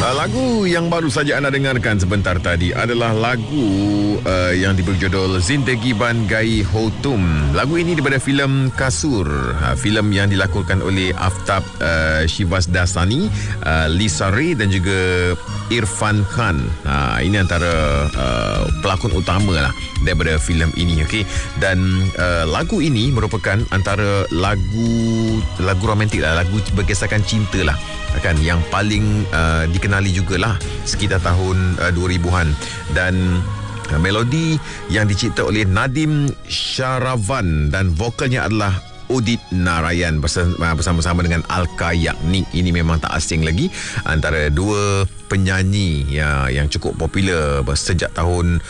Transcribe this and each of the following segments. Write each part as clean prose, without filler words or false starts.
Lagu yang baru saja anda dengarkan sebentar tadi adalah lagu yang berjudul Zindagi Ban Gai Ho Tum. Lagu ini daripada filem Kasur, filem yang dilakonkan oleh Aftab Shivasdasani, Lisa Ray dan juga Irfan Khan. Ini antara pelakon utama lah daripada filem ini, okey. Dan lagu ini merupakan antara lagu romantik lah, lagu berkisahkan cinta lah, kan, yang paling dikenali jugalah sekitar tahun 2000-an. Dan melodi yang dicipta oleh Nadim Syaravan dan vokalnya adalah Udit Narayan bersama-sama dengan Alka Yagnik. Ini memang tak asing lagi antara dua penyanyi yang cukup popular sejak tahun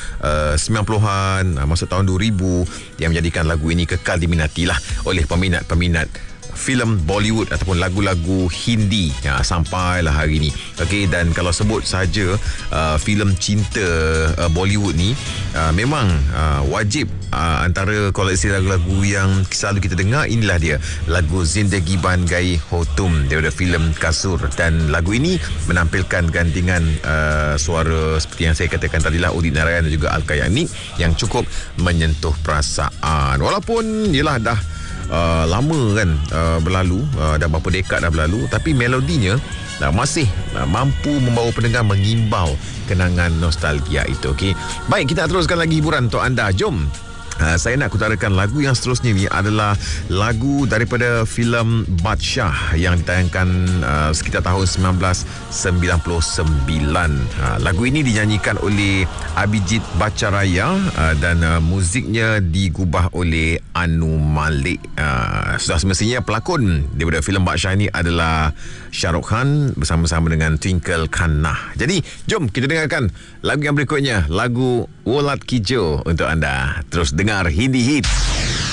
90-an masuk tahun 2000 yang menjadikan lagu ini kekal diminati lah oleh peminat-peminat filem Bollywood ataupun lagu-lagu Hindi sampailah hari ini. Okey, dan kalau sebut saja filem cinta Bollywood ni memang wajib antara koleksi lagu-lagu yang selalu kita dengar, inilah dia, lagu Zindagi Ban Gai Ho Tum daripada filem Kasur. Dan lagu ini menampilkan gantingan suara seperti yang saya katakan tadilah, Udit Narayan dan juga Alka Yagnik, yang cukup menyentuh perasaan. Walaupun yelah dah lama kan berlalu, dah berapa dekad dah berlalu, tapi melodinya masih mampu membawa pendengar mengimbau kenangan nostalgia itu. Okey, baik, kita teruskan lagi hiburan untuk anda. Jom, saya nak kutarakan lagu yang seterusnya ni adalah lagu daripada filem Badshah yang ditayangkan sekitar tahun 1999. Lagu ini dinyanyikan oleh Abhijit Bhattacharya dan muziknya digubah oleh Anu Malik. Sudah semestinya pelakon daripada filem Badshah ini adalah Shah Rukh Khan bersama-sama dengan Twinkle Khanna. Jadi jom kita dengarkan lagu yang berikutnya, lagu Wolad Kijo untuk anda. Terus dengar Hindi Hits.